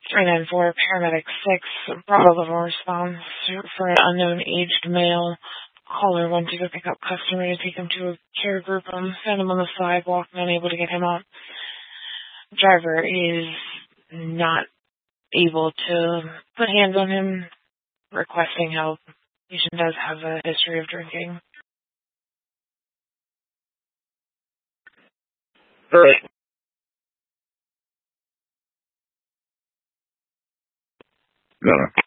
394, paramedic 6, Bravo level response for an unknown aged male. Caller went to go pick up customer to take him to a care group. Found him on the sidewalk and unable to get him up. Driver is not able to put hands on him, requesting help. Patient does have a history of drinking. All right. No.